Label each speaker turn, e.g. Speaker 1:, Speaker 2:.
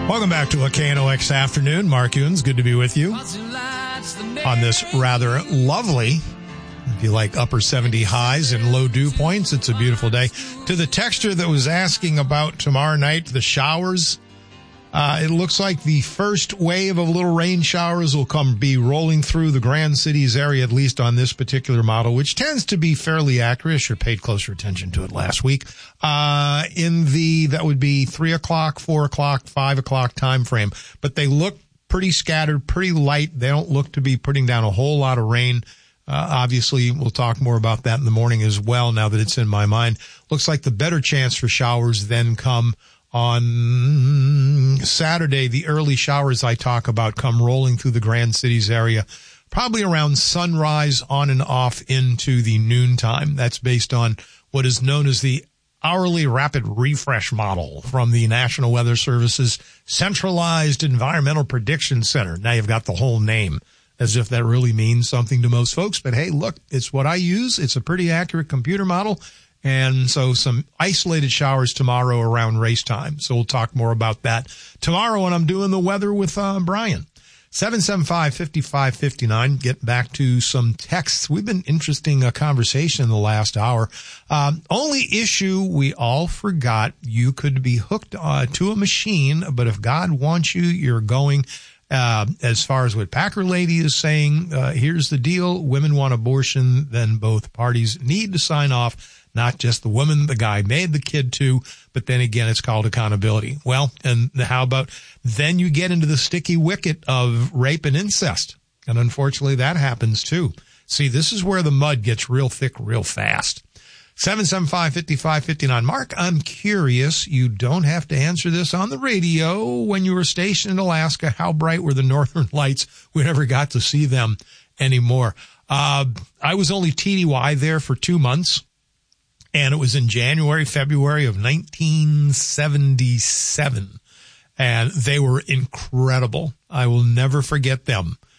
Speaker 1: Welcome back to a KNOX afternoon. Mark Ewens, good to be with you on this rather lovely, if you like upper 70 highs and low dew points, it's a beautiful day. To the texter that was asking about tomorrow night, the showers, it looks like the first wave of little rain showers will be rolling through the Grand Cities area, at least on this particular model, which tends to be fairly accurate. I should have paid closer attention to it last week. That would be 3 o'clock, 4 o'clock, 5 o'clock time frame. But they look pretty scattered, pretty light. They don't look to be putting down a whole lot of rain. Obviously, we'll talk more about that in the morning as well, now that it's in my mind. Looks like the better chance for showers then come on Saturday. The early showers I talk about come rolling through the Grand Cities area, probably around sunrise on and off into the noontime. That's based on what is known as the hourly rapid refresh model from the National Weather Service's Centralized Environmental Prediction Center. Now you've got the whole name, as if that really means something to most folks. But hey, look, it's what I use. It's a pretty accurate computer model. And so some isolated showers tomorrow around race time. So we'll talk more about that tomorrow when I'm doing the weather with Brian. 775-5559. Get back to some texts. We've been interesting conversation in the last hour. Only issue, we all forgot you could be hooked to a machine, but if God wants you, you're going. As far as what Packer Lady is saying, here's the deal. Women want abortion, then both parties need to sign off. Not just the woman the guy made the kid to, but then again, it's called accountability. Well, and how about then you get into the sticky wicket of rape and incest. And unfortunately, that happens too. See, this is where the mud gets real thick real fast. 775-5559. Mark, I'm curious. You don't have to answer this on the radio. When you were stationed in Alaska, how bright were the northern lights? We never got to see them anymore. I was only TDY there for 2 months. And it was in January, February of 1977. And they were incredible. I will never forget them.